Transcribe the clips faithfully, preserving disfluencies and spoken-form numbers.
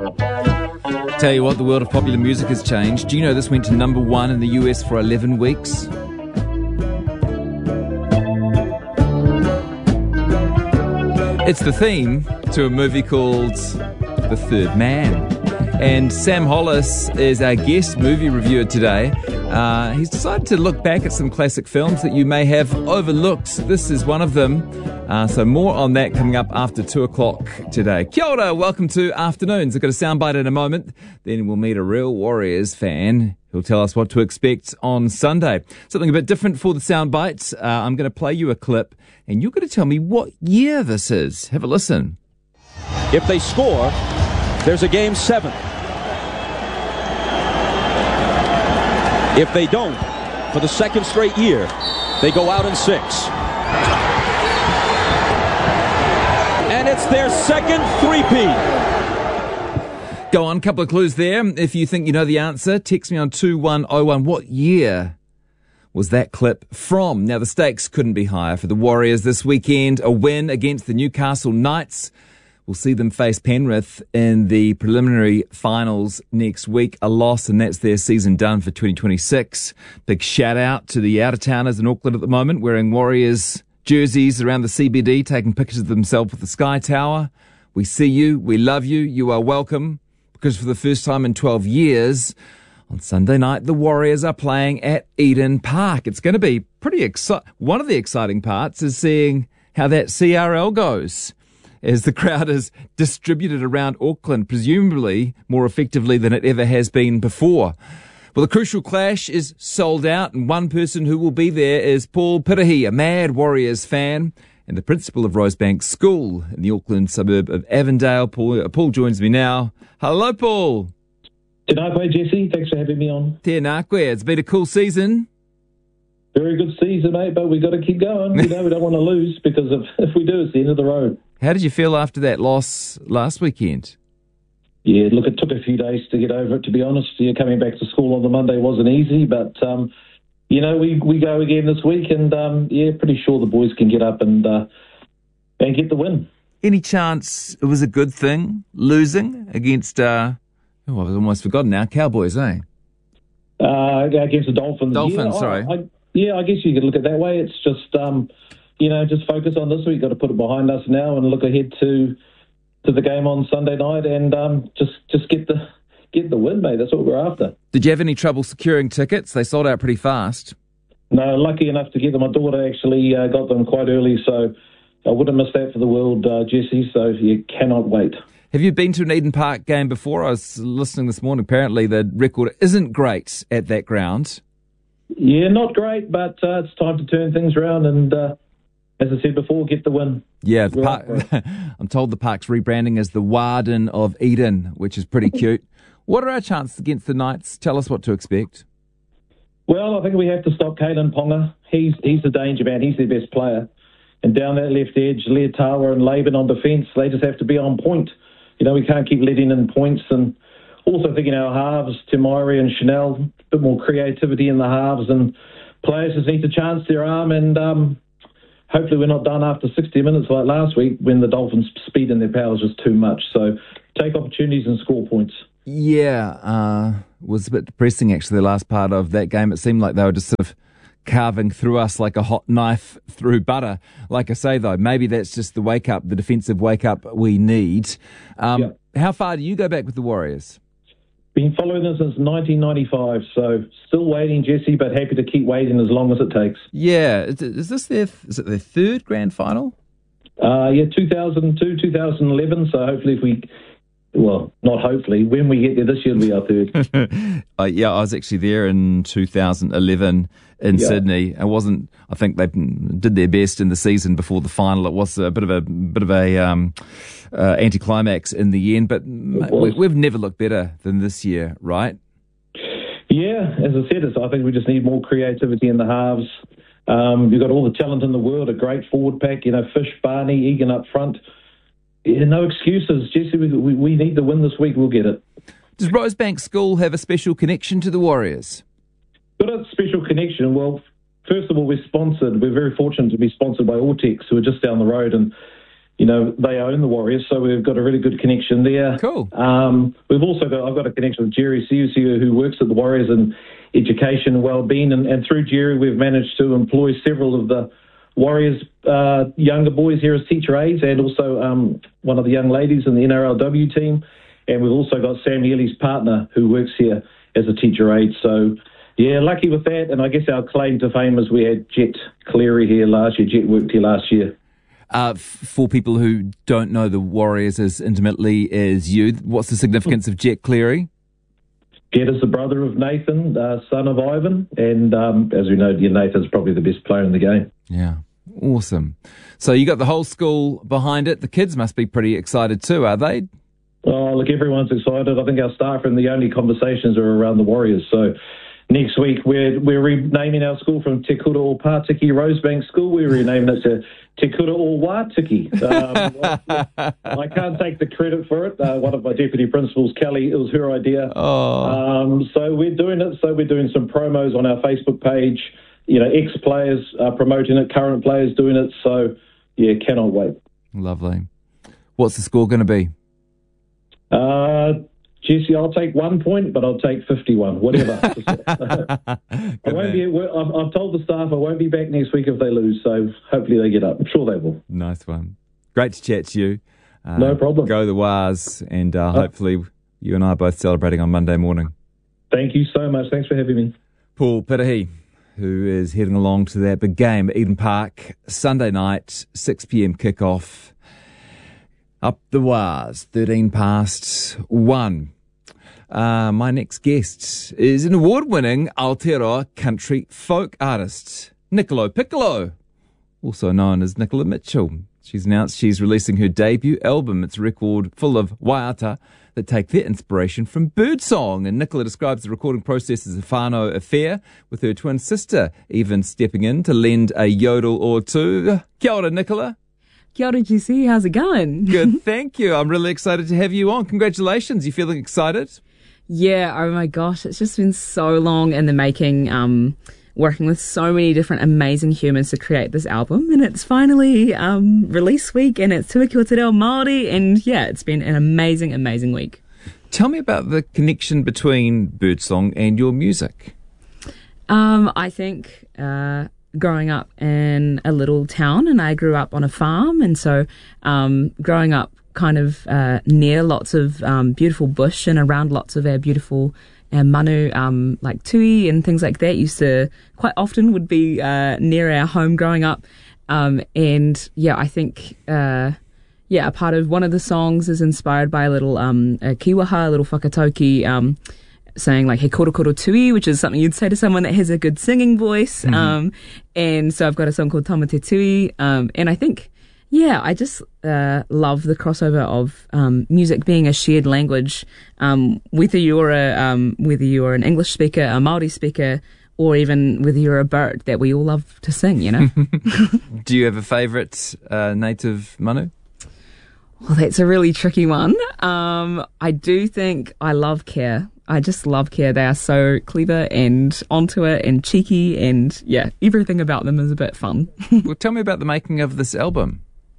Tell you what, the world of popular music has changed. Do you know this went to number one in the U S for eleven weeks? It's the theme to a movie called The Third Man. And Sam Hollis is our guest movie reviewer today. Uh, he's decided to look back at some classic films that you may have overlooked. This is one of them. Uh, so more on that coming up after two o'clock today. Kia ora, welcome to Afternoons. I've got a soundbite in a moment. Then we'll meet a real Warriors fan who'll tell us what to expect on Sunday. Something a bit different for the soundbites. Uh, I'm going to play you a clip and you're going to tell me what year this is. Have a listen. If they score, there's a game seven. If they don't, for the second straight year, they go out in six. And it's their second three-peat. Go on, couple of clues there. If you think you know the answer, text me on two one oh one. What year was that clip from? Now, the stakes couldn't be higher for the Warriors this weekend. A win against the Newcastle Knights. We'll see them face Penrith in the preliminary finals next week. A loss, and that's their season done for twenty twenty-six. Big shout out to the out-of-towners in Auckland at the moment, wearing Warriors jerseys around the C B D, taking pictures of themselves with the Sky Tower. We see you. We love you. You are welcome. Because for the first time in twelve years, on Sunday night, the Warriors are playing at Eden Park. It's going to be pretty exciting. One of the exciting parts is seeing how that C R L goes, as the crowd is distributed around Auckland, presumably more effectively than it ever has been before. Well, the crucial clash is sold out, and one person who will be there is Paul Pirahi, a mad Warriors fan and the principal of Rosebank School in the Auckland suburb of Avondale. Paul, uh, Paul joins me now. Hello, Paul. Tēnā koe, Jesse. Thanks for having me on. Tēnā koe. It's been a cool season. Very good season, mate, but we've got to keep going. You know, we don't want to lose, because if, if we do, it's the end of the road. How did you feel after that loss last weekend? Yeah, look, it took a few days to get over it, to be honest. Yeah, coming back to school on the Monday wasn't easy, but, um, you know, we, we go again this week, and, um, yeah, pretty sure the boys can get up and uh, and get the win. Any chance it was a good thing, losing against, uh, oh, I've almost forgotten now, Cowboys, eh? Uh, against the Dolphins. Dolphins, yeah, sorry. I, I, yeah, I guess you could look at it that way. It's just, um, you know, just focus on this week. Got to put it behind us now and look ahead to to the game on Sunday night, and um, just just get the get the win, mate. That's what we're after. Did you have any trouble securing tickets? They sold out pretty fast. No, lucky enough to get them. My daughter actually uh, got them quite early, so I wouldn't miss that for the world, uh, Jesse. So you cannot wait. Have you been to an Eden Park game before? I was listening this morning. Apparently, the record isn't great at that ground. Yeah, not great, but uh, it's time to turn things around and, uh, as I said before, get the win. Yeah, the park, I'm told the park's rebranding as the Warden of Eden, which is pretty cute. What are our chances against the Knights? Tell us what to expect. Well, I think we have to stop Kalen Ponga. He's he's the danger man. He's their best player. And down that left edge, Leotawa and Laban on defence, they just have to be on point. You know, we can't keep letting in points. And also thinking our halves, Timari and Chanel, a bit more creativity in the halves, and players just need to chance their arm, and um, hopefully we're not done after sixty minutes like last week when the Dolphins' speed and their power was just too much. So take opportunities and score points. Yeah, uh, it was a bit depressing actually, the last part of that game. It seemed like they were just sort of carving through us like a hot knife through butter. Like I say, though, maybe that's just the wake-up, the defensive wake-up we need. Um, yeah. How far do you go back with the Warriors? Been following them since nineteen ninety-five, so still waiting, Jesse, but happy to keep waiting as long as it takes. Yeah. Is, is this their, is it their third grand final? Uh, yeah, two thousand two, two thousand eleven, so hopefully if we... Well, not hopefully. When we get there this year, it'll be our third. uh, yeah, I was actually there in two thousand eleven in yeah. Sydney. I wasn't. I think they did their best in the season before the final. It was a bit of a bit of a um, uh, anticlimax in the end. But we, we've never looked better than this year, right? Yeah, as I said, it's, I think we just need more creativity in the halves. Um, you've got all the talent in the world, a great forward pack. You know, Fish, Barney, Egan up front. Yeah, no excuses, Jesse. We, we, we need to win this week. We'll get it. Does Rosebank School have a special connection to the Warriors? Got a special connection. Well, first of all, we're sponsored. We're very fortunate to be sponsored by Ortex, who are just down the road. And you know, they own the Warriors, so we've got a really good connection there. Cool. Um, we've also got, I've got a connection with Jerry Siusiu, who works at the Warriors in education and well-being, and, and through Jerry we've managed to employ several of the Warriors uh, younger boys here as teacher aides, and also um, one of the young ladies in the N R L W team. And we've also got Sam Healy's partner who works here as a teacher aide. So, yeah, lucky with that. And I guess our claim to fame is we had Jet Cleary here last year. Jet worked here last year. Uh, f- for people who don't know the Warriors as intimately as you, what's the significance of Jet Cleary? Jet is the brother of Nathan, uh, son of Ivan. And um, as we know, Nathan's probably the best player in the game. Yeah, awesome. So you got the whole school behind it. The kids must be pretty excited too, are they? Oh, look, everyone's excited. I think our staff and the only conversations are around the Warriors. So next week we're we're renaming our school from Te Kura o Pātiki Rosebank School. We're renaming it to Te Kura o Wātiki. Um, I can't take the credit for it. Uh, one of my deputy principals, Kelly, it was her idea. Oh. Um, so we're doing it. So we're doing some promos on our Facebook page. You know, ex-players are promoting it, current players doing it. So, yeah, cannot wait. Lovely. What's the score going to be? Uh, Jesse, I'll take one point, but I'll take fifty-one, whatever. I won't be, I've, I've told the staff I won't be back next week if they lose, so hopefully they get up. I'm sure they will. Nice one. Great to chat to you. Uh, no problem. Go the Wars, and uh, hopefully you and I are both celebrating on Monday morning. Thank you so much. Thanks for having me. Paul Pirahi, who is heading along to that big game at Eden Park, Sunday night, six p.m. kickoff. Up the Wars, thirteen past one. Uh, my next guest is an award-winning Aotearoa country folk artist, Niccolo Piccolo, also known as Nicola Mitchell. She's announced she's releasing her debut album. It's a record full of waiata that take their inspiration from birdsong. And Nicola describes the recording process as a whānau affair, with her twin sister even stepping in to lend a yodel or two. Kia ora, Nicola. Kia ora, Jesse. How's it going? Good, thank you. I'm really excited to have you on. Congratulations. You feeling excited? Yeah, oh my gosh. It's just been so long in the making, um, working with so many different amazing humans to create this album. And it's finally um, release week, and it's Tuakua Te Reo Māori. And yeah, it's been an amazing, amazing week. Tell me about the connection between birdsong and your music. Um, I think... Uh, growing up in a little town, and I grew up on a farm, and so um, growing up kind of uh, near lots of um, beautiful bush and around lots of our beautiful uh, manu, um, like tui and things like that, used to quite often would be uh, near our home growing up. Um, and yeah, I think uh, yeah, a part of one of the songs is inspired by a little um, a kiwaha, a little whakatauki, um, saying like, he koro koro tui, which is something you'd say to someone that has a good singing voice. Mm-hmm. Um, and so I've got a song called Tama Te Tui. Um, and I think, yeah, I just uh, love the crossover of um, music being a shared language. Um, whether you're a, um, whether you're an English speaker, a Māori speaker, or even whether you're a bird, that we all love to sing, you know? Do you have a favourite uh, native manu? Well, that's a really tricky one. Um, I do think I love Care. I just love Care. They are so clever and onto it and cheeky, and yeah, everything about them is a bit fun. Well, tell me about the making of this album.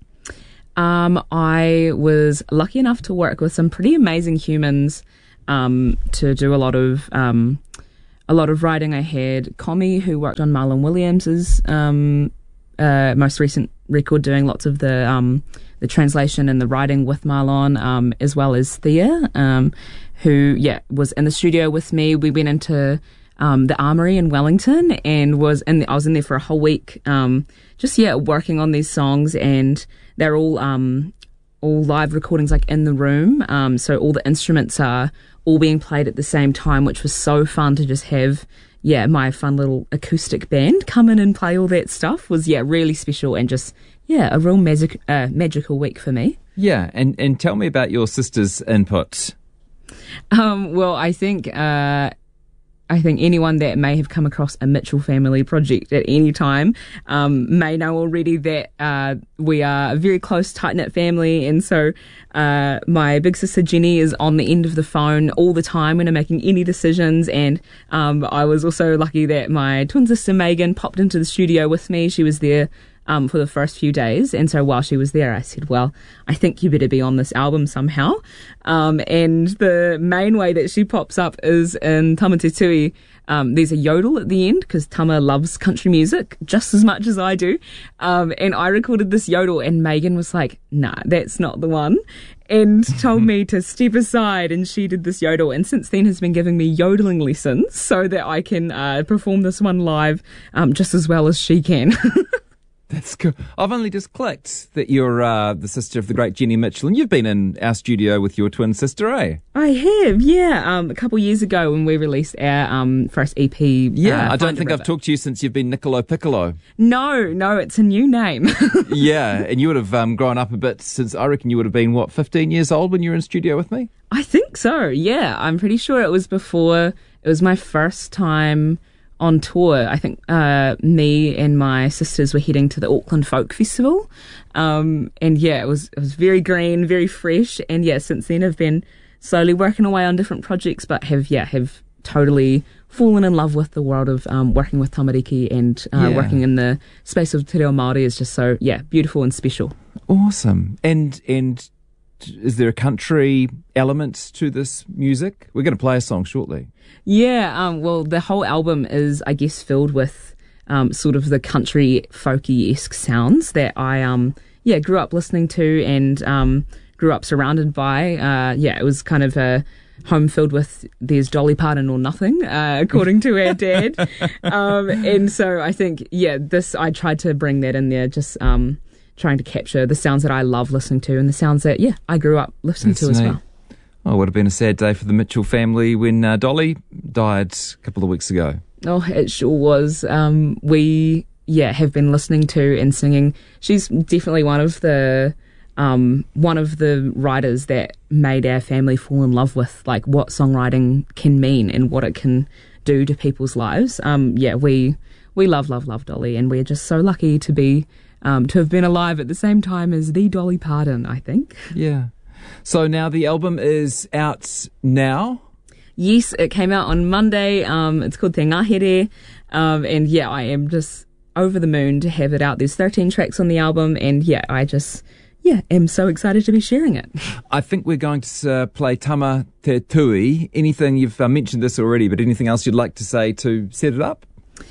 Um, I was lucky enough to work with some pretty amazing humans um, to do a lot of um, a lot of writing. I had Commie, who worked on Marlon Williams's um, uh, most recent record, doing lots of the um, the translation and the writing with Marlon, um, as well as Thea, um, who yeah was in the studio with me. We went into um, the Armoury in Wellington and was in the, I was in there for a whole week, um, just yeah working on these songs, and they're all um, all live recordings, like in the room. Um, so all the instruments are all being played at the same time, which was so fun to just have. Yeah, my fun little acoustic band come in and play all that stuff was yeah really special, and just yeah a real magic uh, magical week for me. Yeah, and and tell me about your sister's input. Um, well, I think uh, I think anyone that may have come across a Mitchell family project at any time um, may know already that uh, we are a very close, tight-knit family, and so uh, my big sister Jenny is on the end of the phone all the time when I'm making any decisions, and um, I was also lucky that my twin sister Megan popped into the studio with me. She was there um, for the first few days. And so while she was there, I said, well, I think you better be on this album somehow. Um, and the main way that she pops up is in Tama Te Tui. Um, there's a yodel at the end because Tama loves country music just as much as I do. Um, and I recorded this yodel and Megan was like, nah, that's not the one. And told me to step aside, and she did this yodel, and since then has been giving me yodeling lessons so that I can uh, perform this one live um, just as well as she can. That's cool. I've only just clicked that you're uh, the sister of the great Jenny Mitchell, and you've been in our studio with your twin sister, eh? I have, yeah. Um, a couple of years ago when we released our um, first E P. Yeah, uh, I don't think I've talked to you since you've been Niccolo Piccolo. No, no, it's a new name. Yeah, and you would have um, grown up a bit since, I reckon you would have been, what, fifteen years old when you were in studio with me? I think so, yeah. I'm pretty sure it was before, it was my first time on tour. I think uh, me and my sisters were heading to the Auckland Folk Festival. Um, and yeah, it was it was very green, very fresh. And yeah, since then I've been slowly working away on different projects, but have, yeah, have totally fallen in love with the world of um, working with tamariki and uh, Yeah. working in the space of te reo Māori is just so, yeah, beautiful and special. Awesome. And and is there a country element to this music? We're going to play a song shortly. Yeah, um, well, the whole album is, I guess, filled with um, sort of the country folky-esque sounds that I, um, yeah, grew up listening to and um, grew up surrounded by. Uh, yeah, it was kind of a home filled with there's Dolly Parton or nothing, uh, according to our dad. um, and so I think, yeah, this I tried to bring that in there, just um, trying to capture the sounds that I love listening to and the sounds that, yeah, I grew up listening That's to as neat. well. Oh, it would have been a sad day for the Mitchell family when uh, Dolly died a couple of weeks ago. Oh, it sure was. Um, we, yeah, have been listening to and singing. She's definitely one of the um, one of the writers that made our family fall in love with like what songwriting can mean and what it can do to people's lives. Um, yeah, we we love, love, love Dolly, and we're just so lucky to be um, to have been alive at the same time as the Dolly Parton, I think. Yeah. So now the album is out now. Yes, it came out on Monday. Um, it's called Te Ngahere. Um, and yeah, I am just over the moon to have it out. There's thirteen tracks on the album, and yeah, I just, yeah, am so excited to be sharing it. I think we're going to uh, play Tama Te Tui. Anything, you've uh, mentioned this already, but anything else you'd like to say to set it up?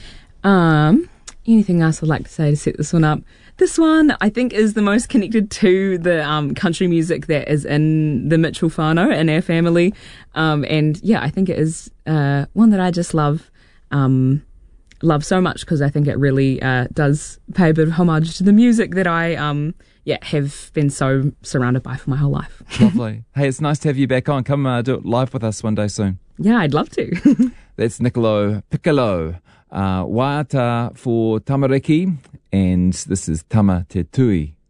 Um, anything else I'd like to say to set this one up? This one, I think, is the most connected to the um, country music that is in the Mitchell whānau in our family. Um, and yeah, I think it is uh, one that I just love, um, love so much because I think it really uh, does pay a bit of homage to the music that I um, yeah have been so surrounded by for my whole life. Lovely. Hey, it's nice to have you back on. Come uh, do it live with us one day soon. Yeah, I'd love to. That's Niccolo Piccolo, uh, waiata for tamariki, and this is Tama Te Tui.